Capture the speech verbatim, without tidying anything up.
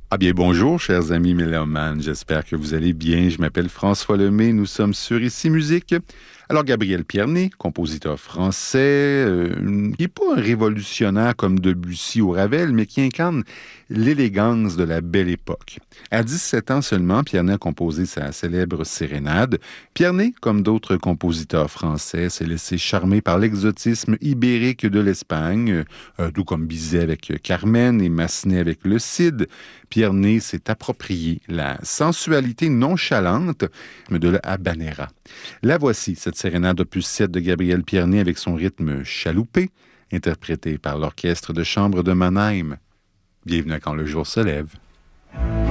Ah bien, bonjour, chers amis mélomanes. J'espère que vous allez bien. Je m'appelle François Lemay. Nous sommes sur Ici Musique. Alors, Gabriel Pierné, compositeur français, euh, qui n'est pas un révolutionnaire comme Debussy ou Ravel, mais qui incarne l'élégance de la belle époque. À dix-sept ans seulement, Pierné a composé sa célèbre sérénade. Pierné, comme d'autres compositeurs français, s'est laissé charmer par l'exotisme ibérique de l'Espagne, euh, tout comme Bizet avec Carmen et Massenet avec le Cid. Pierné s'est approprié la sensualité nonchalante de la habanera. La voici, cette sérénade opus sept de Gabriel Pierné avec son rythme chaloupé, interprété par l'orchestre de chambre de Mannheim. Bienvenue à Quand le jour se lève.